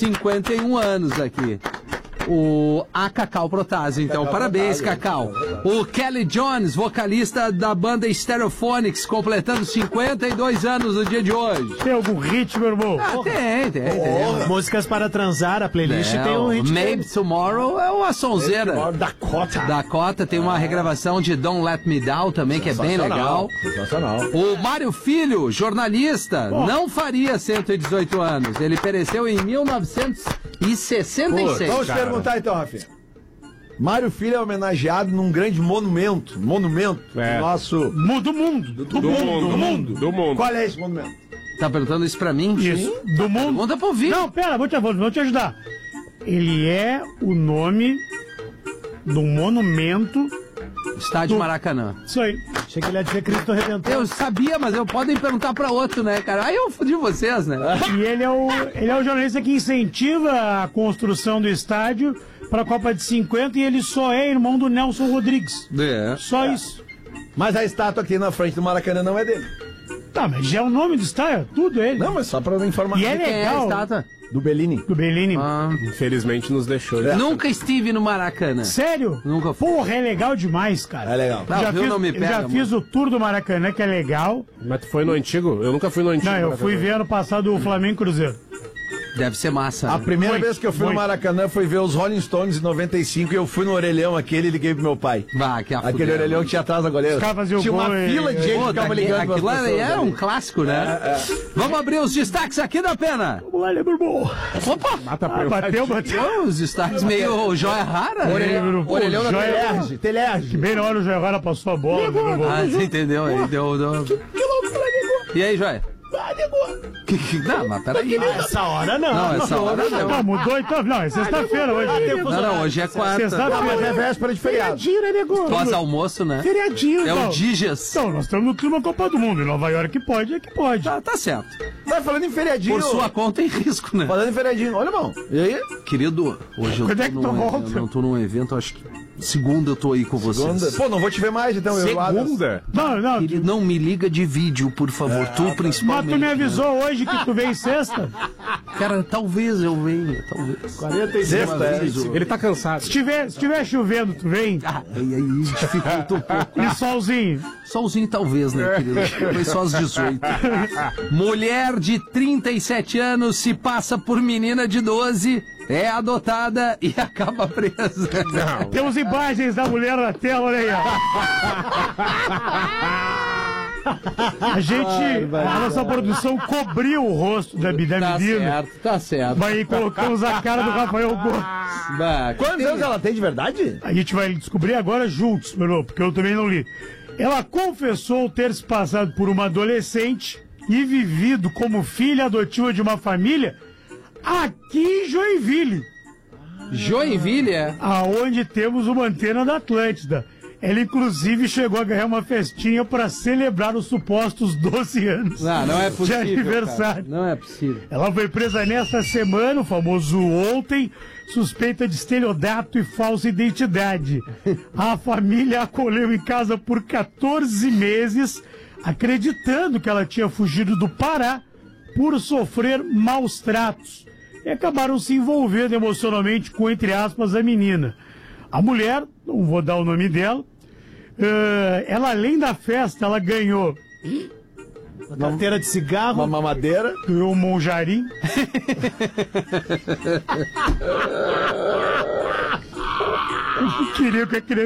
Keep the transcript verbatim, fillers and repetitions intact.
cinquenta e um anos aqui. O A Cacau Protásio, então. Cacau Parabéns, Protásio, Cacau. É o Kelly Jones, vocalista da banda Stereophonics, completando cinquenta e dois anos no dia de hoje. Tem algum hit, meu irmão? Ah, tem, tem, oh. tem. Músicas para transar, a playlist é, tem um hit. Maybe dele. Tomorrow é uma sonzeira. Dakota. Dakota tem uma regravação de Don't Let Me Down também, que é bem legal. Sensacional. O Mário Filho, jornalista, oh. não faria cento e dezoito anos. Ele pereceu em mil novecentos e sessenta e seis. Pô, vamos cara. perguntar então, Rafinha. Mário Filho é homenageado num grande monumento. Monumento é. do nosso. Do mundo. Do, mundo, do, mundo, do mundo. Do mundo. Qual é esse monumento? Tá perguntando isso pra mim? Isso. Sim. Do mundo. Pergunta pra ouvir. Não, pera, vou te, vou, vou te ajudar. Ele é o nome do monumento. Estádio do... Maracanã. Isso aí. Achei que ele ia dizer Cristo Redentor. Eu sabia, mas eu podem perguntar pra outro, né, cara? Aí eu fudi vocês, né? E ele é o, ele é o jornalista que incentiva a construção do estádio pra Copa de cinquenta e ele só é irmão do Nelson Rodrigues. É. Só é. isso. Mas a estátua aqui na frente do Maracanã não é dele. Tá, mas já é o nome do estádio, tudo ele. Não, mas só pra informar. E é legal. É a estátua? Do Bellini. Do Bellini. Ah. Infelizmente nos deixou. É. Nunca estive no Maracanã. Sério? Nunca fui. Porra, é legal demais, cara. É legal. Não, já fiz, não me pega, eu já mano. fiz o tour do Maracanã, que é legal. Mas tu foi no antigo? Eu nunca fui no antigo. Não, eu Maracanã. fui ver ano passado o Flamengo Cruzeiro. Deve ser massa. A né? primeira Muito, vez que eu fui muito. no Maracanã foi ver os Rolling Stones em noventa e cinco e eu fui no orelhão aquele e liguei pro meu pai. Bah, que Aquele fuder, orelhão mano. que tinha atrás da goleira. Os caras faziam Tinha uma gol e- fila de gente Pô, que ficava daqui- ligando aquilo pras pessoas era um ali. clássico, né? É, é. Vamos abrir os destaques aqui da Pena. Vamos lá, né, meu irmão? Opa! Mata Ah, bateu, bateu. Pô, os destaques meio joia rara. né? Orelhão, Pô, orelhão da joia- Telerge. Telerge. Bem na hora o Joia Rara passou a bola, né, meu irmão? Ah, você entendeu aí? Deu, deu... E aí, Joia? Que, que, não, mas peraí. Ah, essa hora não. Não, essa hora não. Não, mudou então. Não, é sexta-feira hoje. Não, não, hoje é quarta. Sexta-feira. Mas é véspera de feriado. Feriadinho, né, nego? Pós-almoço, né? Feriadinho, É o então. Diges. Então, nós estamos no clima Copa do Mundo. Em Nova York que pode, é que pode. Tá, tá certo. Tá falando em feriadinho. Por sua conta em risco, né? Falando em feriadinho. Olha, irmão. E aí? Querido, hoje eu Quando tô, é que tu num, volta? eu não tô num evento, acho que segunda eu tô aí com vocês. Segunda. Pô, não vou te ver mais, então. Eu, Segunda? Não, não. Querido, não me liga de vídeo, por favor. tu Mas principalmente. tu me avisou hoje que tu vem sexta? Cara, talvez eu venha, talvez. quarenta e seis, Uma vez, é. ou- Ele tá cansado. Se tiver, se tiver chovendo, tu vem? Ah, aí, aí dificulta um pouco. E solzinho? Solzinho talvez, né, querido? Foi só às dezoito. Mulher de trinta e sete anos se passa por menina de doze, é adotada e acaba presa. Não. Temos imagens da mulher na tela, olha aí, ó. A gente, a nossa produção cobriu o rosto da, da Tá menina. certo, tá certo. Mas aí colocamos a cara do Rafael Gomes. Bah, Quantos tem- anos ela tem de verdade? A gente vai descobrir agora juntos, meu irmão, porque eu também não li. Ela confessou ter se passado por uma adolescente e vivido como filha adotiva de uma família aqui em Joinville, Joinville, é? aonde temos uma antena da Atlântida. Ela, inclusive, chegou a ganhar uma festinha para celebrar os supostos doze anos Não, não é de possível. aniversário. Cara. Não é possível. Ela foi presa nesta semana, o famoso ontem, suspeita de estelionato e falsa identidade. A família a acolheu em casa por quatorze meses, acreditando que ela tinha fugido do Pará por sofrer maus tratos. E acabaram se envolvendo emocionalmente com, entre aspas, a menina. A mulher, não vou dar o nome dela, eh, ela, além da festa, ela ganhou Uma carteira de cigarro. Uma mamadeira. ganhou um monjarim. Eu queria que a criança